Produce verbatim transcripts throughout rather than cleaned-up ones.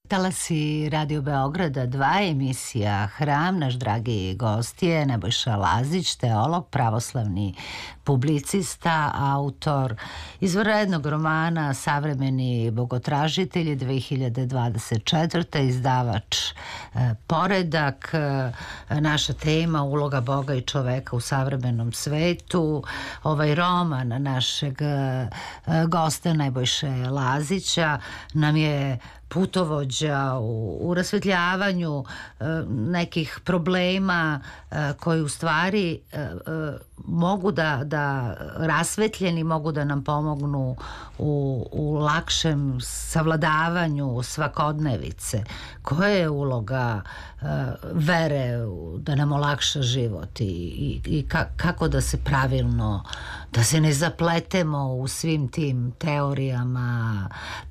Talasi Radio Beograda dva, emisija Hram. Naš dragi gost je Nebojša Lazić, teolog, pravoslavni publicista, autor izvanrednog romana Savremeni bogotražitelji dve hiljade dvadeset četvrte. izdavač e, Poredak. E, naša tema uloga Boga i čoveka u savremenom svetu. Ovaj roman našeg e, gosta Nebojše Lazića nam je putovođa u, u rasvetljavanju e, nekih problema e, koji u stvari e, e, mogu da, da rasvetljeni mogu da nam pomognu u, u lakšem savladavanju svakodnevice. Koja je uloga e, vere da nam olakša život i, i, i ka, kako da se pravilno, da se ne zapletemo u svim tim teorijama,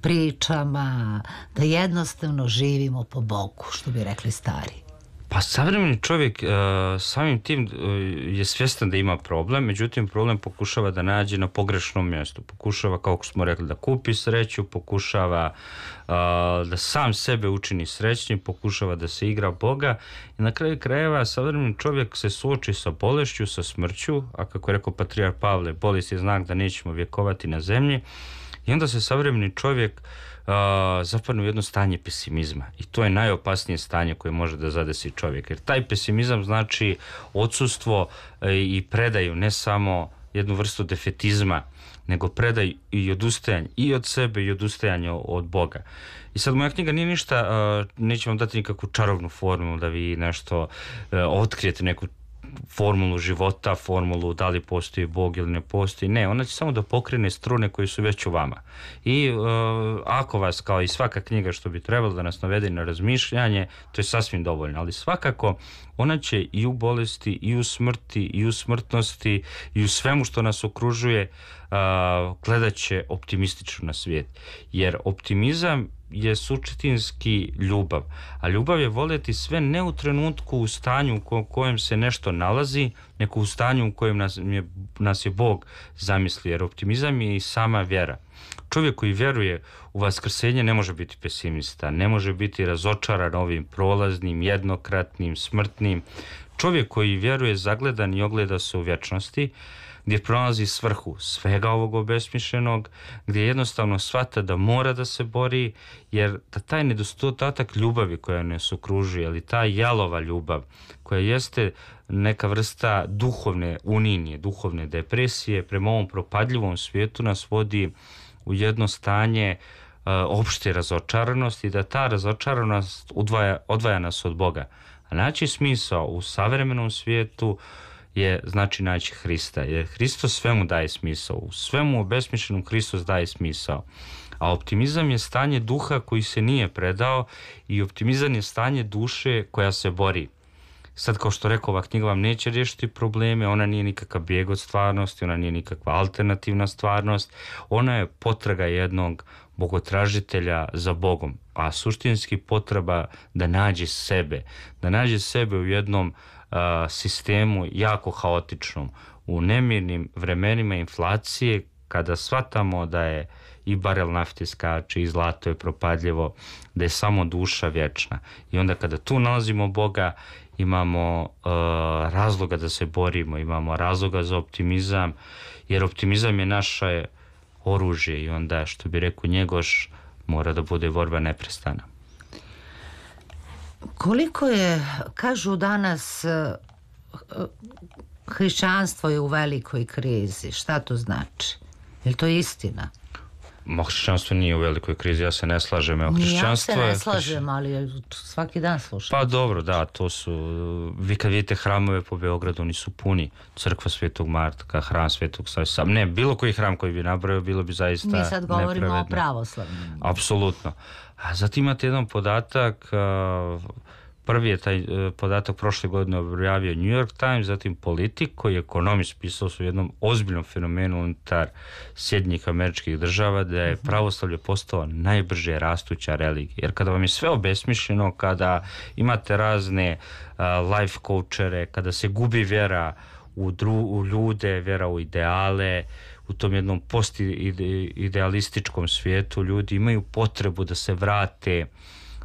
pričama, da jednostavno živimo po Bogu, što bi rekli stari. Pa savremeni čovjek uh, samim tim uh, je svjestan da ima problem, međutim problem pokušava da nađe na pogrešnom mjestu. Pokušava, kako smo rekli, da kupi sreću, pokušava uh, da sam sebe učini srećnim, pokušava da se igra Boga i na kraju krajeva savremeni čovjek se suoči sa bolešću, sa smrću, a kako je rekao patrijarh Pavle, bolest je znak da nećemo vjekovati na zemlji i onda se savremeni čovjek Uh, zapadne u jedno stanje pesimizma i to je najopasnije stanje koje može da zadesi čovjek, jer taj pesimizam znači odsustvo uh, i predaju, ne samo jednu vrstu defetizma, nego predaj i odustajanje i od sebe i odustajanje od Boga. I sad moja knjiga nije ništa, uh, neće vam dati nikakvu čarobnu formulu da vi nešto uh, otkrijete, neku formulu života, formulu da li postoji Bog ili ne postoji. Ne, ona će samo da pokrene strune koje su već u vama. I uh, ako vas, kao i svaka knjiga što bi trebalo da nas navede na razmišljanje, to je sasvim dovoljno. Ali svakako ona će i u bolesti, i u smrti, i u smrtnosti, i u svemu što nas okružuje uh, gledat će optimistično na svijet. Jer optimizam je suštinski ljubav, a ljubav je voljeti sve ne u trenutku u stanju u kojem se nešto nalazi, nego u stanju u kojem nas je, nas je Bog zamislio, jer optimizam je i sama vjera. Čovjek koji vjeruje u vaskrsenje ne može biti pesimista, ne može biti razočaran ovim prolaznim, jednokratnim, smrtnim. Čovjek koji vjeruje zagledan i ogleda se u vječnosti, gdje pronalazi svrhu svega ovog obesmišljenog, gdje jednostavno shvata da mora da se bori, jer da taj nedostatak ljubavi koja nas okružuje, ali ta jalova ljubav, koja jeste neka vrsta duhovne unije, duhovne depresije, prema ovom propadljivom svijetu nas vodi u jedno stanje uh, opšte razočaranosti, da ta razočaranost odvaja, odvaja nas od Boga. A naći smisao u savremenom svijetu je znači naći Hrista, jer Hristos svemu daje smisao, u svemu obesmišljenom Hristos daje smisao. A optimizam je stanje duha koji se nije predao i optimizam je stanje duše koja se bori. Sad, kao što rekao, ova knjiga vam neće riješiti probleme, ona nije nikakav bijeg od stvarnosti, ona nije nikakva alternativna stvarnost, ona je potraga jednog bogotražitelja za Bogom, a suštinski potreba da nađe sebe, da nađe sebe u jednom uh, sistemu jako haotičnom, u nemirnim vremenima inflacije, kada shvatamo da je i barel nafte skače i zlato je propadljivo, da je samo duša vječna. I onda kada tu nalazimo Boga, imamo uh, razloga da se borimo, imamo razloga za optimizam, jer optimizam je naše oružje i onda, što bi rekao Njegoš, mora da bude borba neprestana. Koliko je, kažu danas, hrišćanstvo je u velikoj krizi, šta to znači? Je li to istina? Ma, hrišćanstvo nije u velikoj krizi, ja se ne slažem. Evo, hrišćanstvo ja se ne je... slažem, ali svaki dan slušam. Pa dobro, da, to su... Vi kad vidite hramove po Beogradu, oni su puni. Crkva Svetog Marka, hram Svetog Sava. Ne, bilo koji hram koji bi nabrojao, bilo bi zaista nepravedno. Mi sad govorimo nepravedno. O pravoslavnim. Apsolutno. A zatim imate jedan podatak... Uh, Prvi je taj uh, podatak prošle godine objavio New York Times, zatim Politico i ekonomist pisao su u jednom ozbiljnom fenomenu unutar Sjedinjenih Američkih Država, da je pravoslavlje postao najbrže rastuća religija. Jer kada vam je sve obesmišljeno, kada imate razne uh, life coachere, kada se gubi vjera u, dru, u ljude, vjera u ideale, u tom jednom post-idealističkom svijetu, ljudi imaju potrebu da se vrate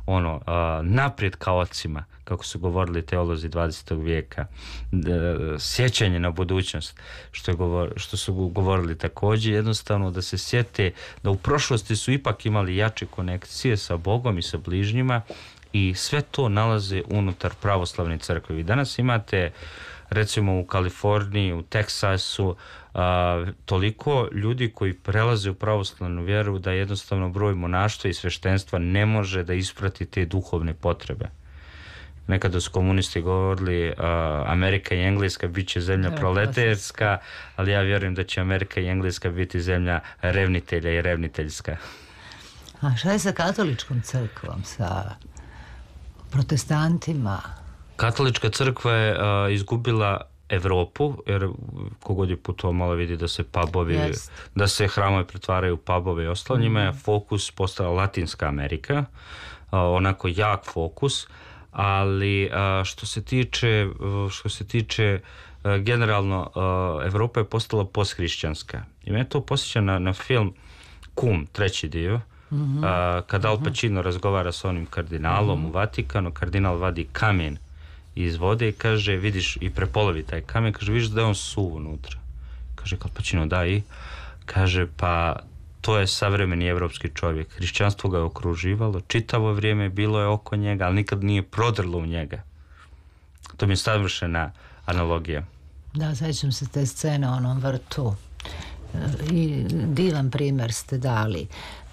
ono, naprijed ka ocima, kako su govorili teolozi dvadesetog vijeka, sjećanje na budućnost, što, je govor, što su govorili također, jednostavno da se sjete da u prošlosti su ipak imali jače konekcije sa Bogom i sa bližnjima i sve to nalaze unutar pravoslavne crkve. Vi danas imate, recimo u Kaliforniji, u Teksasu, a, toliko ljudi koji prelaze u pravoslavnu vjeru da jednostavno broj monaštva i sveštenstva ne može da isprati te duhovne potrebe. Nekada su komunisti govorili uh, Amerika i Engleska bit će zemlja proleterska, ali ja vjerujem da će Amerika i Engleska biti zemlja revnitelja i revniteljska. A šta je sa katoličkom crkvom, sa protestantima? Katolička crkva je uh, izgubila Evropu, jer kogod je putovao malo vidi da se pubovi, yes. da se hramovi pretvaraju u pubove i ostalo. Njima je fokus postala Latinska Amerika, uh, onako jak fokus, ali uh, što se tiče, uh, što se tiče uh, generalno, uh, Evropa je postala posthrišćanska. I mene to posjeća na, na film Kum, treći dio, mm-hmm. uh, kada Al Pacino mm-hmm. razgovara sa onim kardinalom mm-hmm. u Vatikanu, kardinal vadi kamen iz vode i kaže, vidiš, i prepolovi taj kamen, kaže, vidiš da je on suv unutra. Kaže, Al Pacino, da, i kaže, pa to je savremeni evropski čovjek. Hrišćanstvo ga je okruživalo, čitavo vrijeme bilo je oko njega, ali nikad nije prodrlo u njega. To mi je savršena analogija. Da, sjećam se te scene o onom vrtu. I divan primjer ste dali.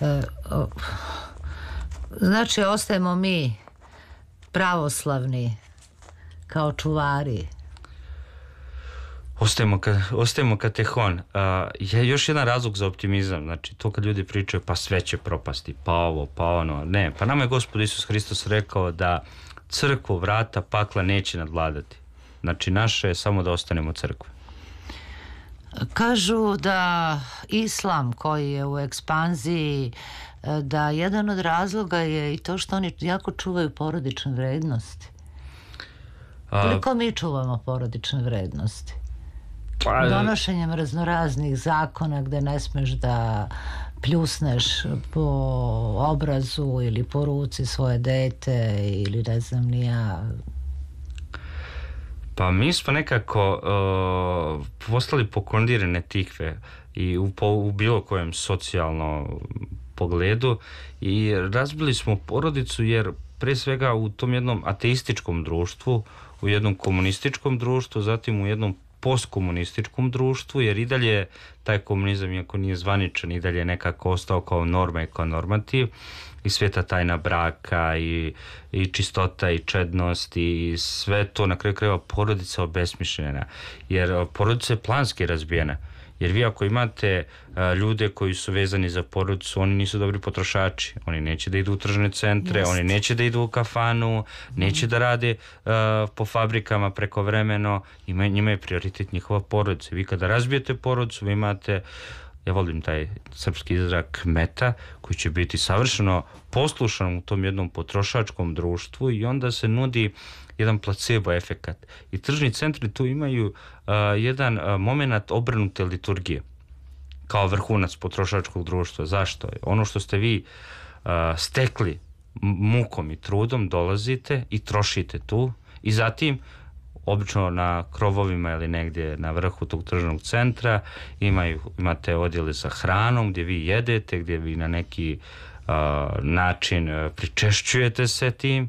Znači, ostajemo mi pravoslavni kao čuvari. Ostajemo, ka, ostajemo katehon. Uh, je još jedan razlog za optimizam. Znači, to kad ljudi pričaju, pa sve će propasti, pa ovo, pa ono. Ne, pa nama je Gospod Isus Hristos rekao da crkvu vrata pakla neće nadvladati. Znači, naše je samo da ostanemo crkve. Kažu da islam koji je u ekspanziji, da jedan od razloga je i to što oni jako čuvaju porodične vrednosti. Koliko mi čuvamo porodične vrednosti? Pa, donošenjem raznoraznih zakona gde ne smeš da pljusneš po obrazu ili po ruci svoje dete ili ne znam ni ja. Pa mi smo nekako uh, postali pokondirane tikve i u, po, u bilo kojem socijalnom pogledu i razbili smo porodicu jer pre svega u tom jednom ateističkom društvu, u jednom komunističkom društvu, zatim u jednom postkomunističkom društvu, jer i dalje taj komunizam, iako nije zvaničan, i dalje je nekako ostao kao norma i kao normativ, i sveta tajna braka i, i čistota i čednost i sve to, na kraju krajeva porodica obesmišljena, jer porodica je planski razbijena. Jer vi ako imate uh, ljude koji su vezani za porodicu, oni nisu dobri potrošači. Oni neće da idu u tržne centre, Jest. oni neće da idu u kafanu, neće mm. da rade uh, po fabrikama prekovremeno. Ima, njima je prioritet njihova porodica. Vi kada razbijete porodicu, vi imate, ja volim taj srpski izraz, kmeta, koji će biti savršeno poslušan u tom jednom potrošačkom društvu i onda se nudi jedan placebo efekat. I tržni centri tu imaju uh, jedan uh, moment obrnute liturgije kao vrhunac potrošačkog društva. Zašto? Ono što ste vi uh, stekli mukom i trudom dolazite i trošite tu i zatim obično na krovovima ili negdje na vrhu tog tržnog centra imaju, imate odjele za hranom gdje vi jedete, gdje vi na neki uh, način uh, pričešćujete se tim,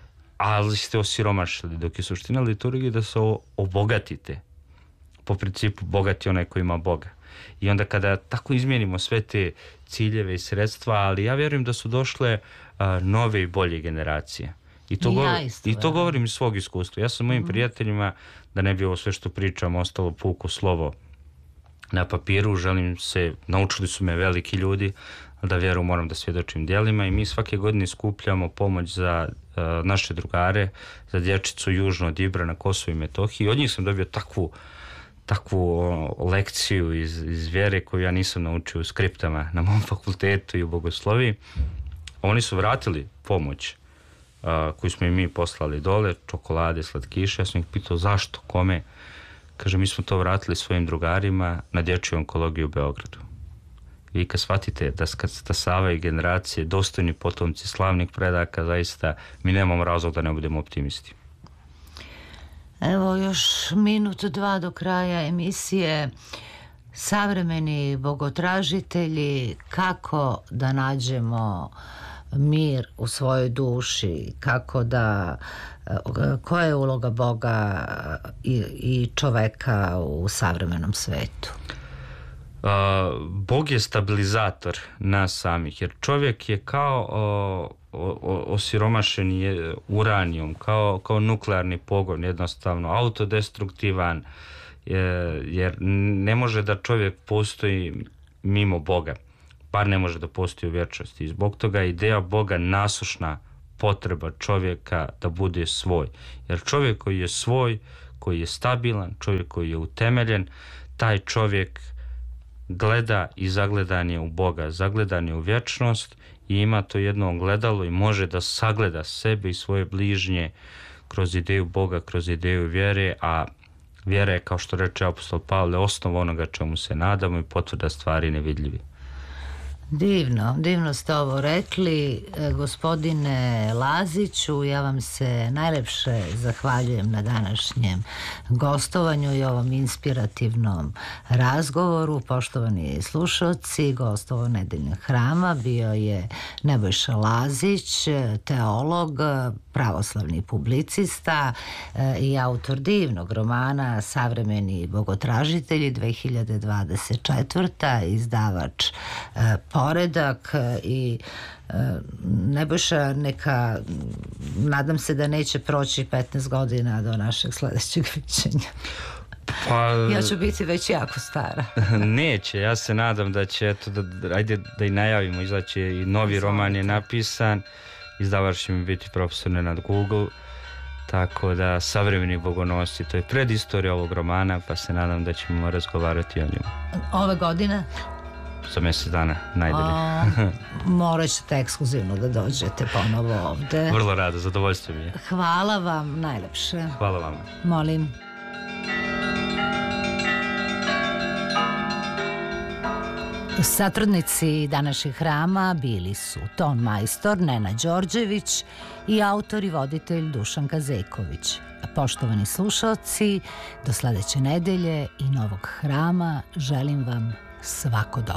ali ste osiromašili, dok je suština liturgije da se obogatite. Po principu bogati onaj koji ima Boga. I onda kada tako izmijenimo sve te ciljeve i sredstva, ali ja vjerujem da su došle uh, nove i bolje generacije. I to, go, ja isto, i to govorim iz svog iskustva. Ja sam mojim mm-hmm. prijateljima, da ne bi ovo sve što pričam ostalo puko slovo na papiru, želim se, naučili su me veliki ljudi, da vjeru moram da svjedočim djelima i mi svake godine skupljamo pomoć za uh, naše drugare, za dječicu južno od Ibra na Kosovu i Metohiji. I od njih sam dobio takvu, takvu uh, lekciju iz, iz vjere koju ja nisam naučio u skriptama na mom fakultetu i u bogosloviji. Oni su vratili pomoć uh, koju smo i mi poslali dole, čokolade, slatkiše. Ja sam ih pitao zašto, kome. Kaže, mi smo to vratili svojim drugarima na dječju onkologiju u Beogradu. Vi kad shvatite da kad stasavaju generacije dostojni potomci slavnih predaka, zaista mi nemamo razlog da ne budemo optimisti. Evo još minut, dva do kraja emisije. Savremeni bogotražitelji, kako da nađemo mir u svojoj duši, kako da, koja je uloga Boga i, i čoveka u savremenom svetu? Uh, Bog je stabilizator nas samih, jer čovjek je kao uh, o, osiromašen je uranijom, kao, kao nuklearni pogon, jednostavno autodestruktivan, je, jer ne može da čovjek postoji mimo Boga, bar ne može da postoji u vječnosti. I zbog toga je ideja Boga nasušna potreba čovjeka da bude svoj, jer čovjek koji je svoj, koji je stabilan, čovjek koji je utemeljen, taj čovjek gleda i zagledan je u Boga, zagledan je u vječnost i ima to jedno ogledalo i može da sagleda sebe i svoje bližnje kroz ideju Boga, kroz ideju vjere, a vjera je, kao što reče apostol Pavle, osnov onoga čemu se nadamo i potvrda stvari nevidljivi. Divno, divno ste ovo rekli, gospodine Laziću. Ja vam se najlepše zahvaljujem na današnjem gostovanju i ovom inspirativnom razgovoru. Poštovani slušalci, gost ovog nedeljnog hrama bio je Nebojša Lazić, teolog, pravoslavni publicista i autor divnog romana Savremeni bogotražitelji, dve hiljade dvadeset četvrta. izdavač Poredak. I Nebojša, neka, nadam se da neće proći petnaest godina do našeg sljedećeg viđenja. Pa, ja ću biti već jako stara. Neće, ja se nadam da će, eto, da, ajde da i najavimo, izaći i novi Izvolite. Roman je napisan, izdavač će mi biti profesor Nenad Google, tako da Savremeni bogonosci, to je predistorija ovog romana, pa se nadam da ćemo razgovarati o njemu. Ove godine? Za mjesec dana, najdalje. Morat ćete ekskluzivno da dođete ponovo ovde. Vrlo rado, zadovoljstvo mi je. Hvala vam najlepše. Hvala vam. Molim. Satrudnici današnjeg hrama bili su ton majstor Nenad Đorđević i autor i voditelj Dušan Kazeković. Poštovani slušalci, do sljedeće nedelje i novog hrama želim vam svako dobro.